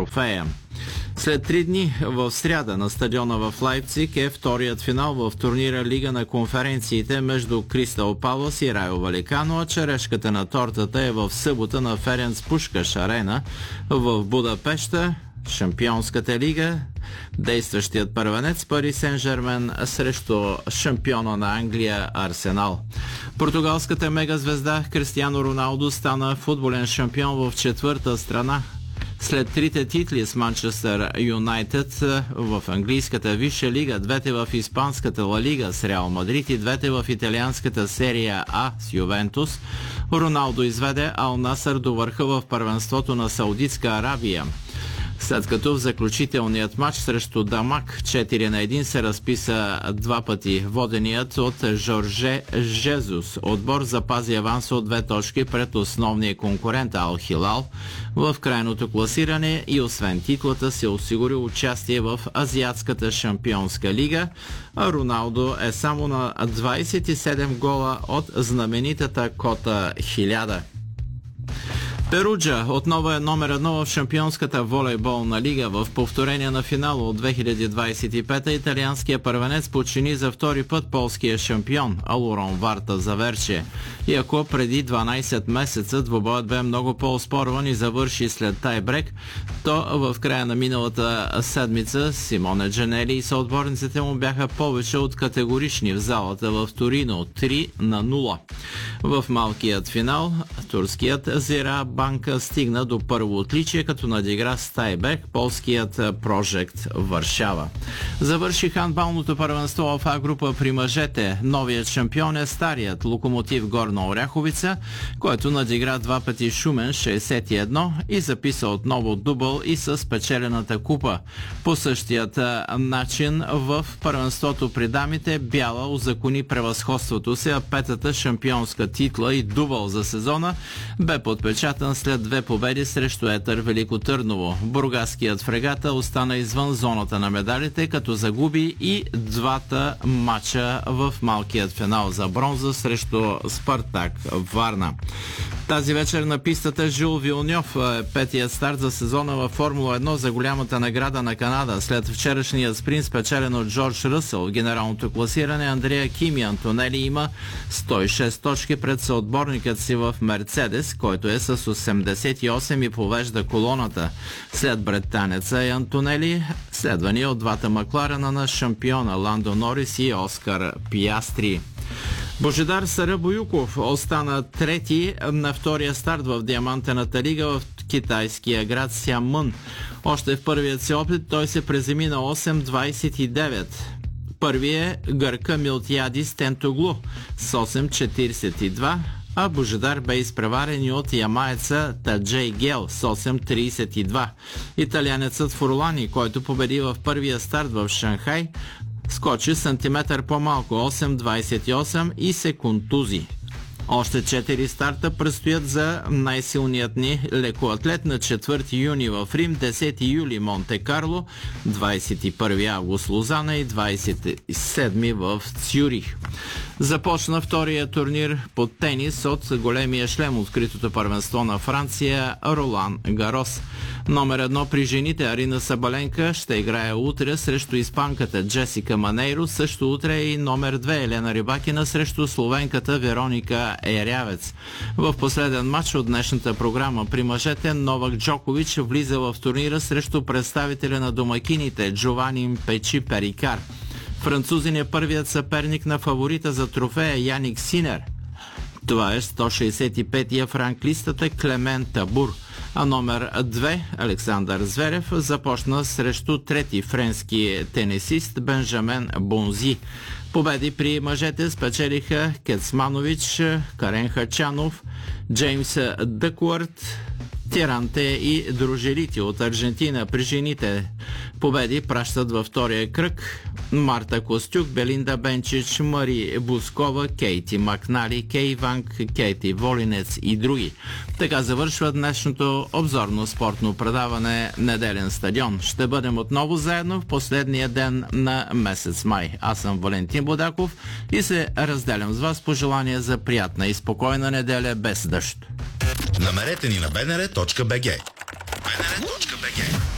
трофея. След 3 дни в сряда на стадиона в Лайпциг е вторият финал в турнира Лига на конференциите между Кристал Палас и Райо Валекано, а черешката на тортата е в събота на Ференц Пушкаш арена в Будапеща. Шампионската лига, действащият първенец Пари Сен-Жермен срещу шампиона на Англия Арсенал. Португалската мегазвезда Кристиано Роналдо стана футболен шампион в четвърта страна. След 3 титли с Манчестър Юнайтед в английската висша лига, 2 в испанската Ла Лига с Реал Мадрид и 2 в италианската серия А с Ювентус, Роналдо изведе Ал Насър до върха в първенството на Саудитска Арабия. След като в заключителният матч срещу Дамак 4-1 се разписа 2 пъти воденият от Жорже Жезус. Отбор запази аванса от 2 точки пред основния конкурент Ал Хилал в крайното класиране и освен титлата се осигури участие в Азиатската шампионска лига, а Роналдо е само на 27 гола от знаменитата кота 1000. Перуджа отново е номер 1 в шампионската волейболна лига. В повторение на финала от 2025 италианския първенец подчини за втори път полския шампион Алурон Варта Заверче. И ако преди 12 месеца двубоят бе много по-оспорван и завърши след тайбрек, то в края на миналата седмица Симоне Джанели и съотборниците му бяха повече от категорични в залата в Торино 3-0. В малкият финал турският Зира Банка стигна до първо отличие, като надигра с тайбрек полският Прожект Варшава. Завърши хандбалното първенство в А група при мъжете. Новият шампион е старият Локомотив Горна Оряховица, който надигра 2 пъти Шумен 61 и записа отново дубъл и с печелената купа. По същият начин в първенството при дамите Бяла узакони превъзходството си, а петата шампионска титла и дубъл за сезона бе подпечатан след 2 победи срещу Етър Велико Търново. Бургаският фрегата остана извън зоната на медалите, като загуби и 2 матча в малкият финал за бронза срещу Спартак Варна. Тази вечер на пистата Жил Вилньов е петият старт за сезона във Формула 1 за голямата награда на Канада. След вчерашния спринт, спечелен от Джордж Ръсъл в генералното класиране, Андреа Кими Антонели има 106 точки пред съотборникът си в Мерцедес, който е с 88 и повежда колоната. След британеца е Антонели, следвани от 2 Макларена на шампиона Ландо Норис и Оскар Пиастри. Божидар Сарабоюков остана трети на втория старт в Диамантената лига в китайския град Сямън. Още в първият си опит той се приземи на 8.29. Първият е гърка Милтиадис Тентоглу с 8.42, а Божидар бе изпреварен и от ямаеца Таджей Гел с 8.32. Италианецът Фурлани, който победи в първия старт в Шанхай, скочи сантиметър по-малко 8.28 и се контузи. Още 4 старта предстоят за най-силният ни лекоатлет на 4 юни в Рим, 10 юли Монте Карло, 21 август Лозана и 27 в Цюрих. Започна втория турнир по тенис от големия шлем, откритото първенство на Франция Ролан Гарос. Номер 1 при жените Арина Сабаленка ще играе утре срещу испанката Джесика Манейро. Също утре и номер 2 Елена Рибакина срещу словенката Вероника Ерявец. В последен матч от днешната програма при мъжете Новак Джокович влиза в турнира срещу представителя на домакините Джовани Печи Перикар. Французин е първият съперник на фаворита за трофея Яник Синер. Това е 165-я в ранглистата Клемен Табур. А номер 2 Александър Зверев започна срещу трети френски тенисист Бенжамен Бонзи. Победи при мъжете спечелиха Кецманович, Карен Хачанов, Джеймс Дъквард, Тиранте и Дружелити от Аржентина. При жените победи пращат във втория кръг Марта Костюк, Белинда Бенчич, Мари Бускова, Кейти Макнали, Кей Ванг, Кейти Волинец и други. Така завършва днешното обзорно спортно предаване Неделен стадион. Ще бъдем отново заедно в последния ден на месец май. Аз съм Валентин Бодаков и се разделям с вас пожелания за приятна и спокойна неделя без дъжд. Намерете ни на bnr.bg.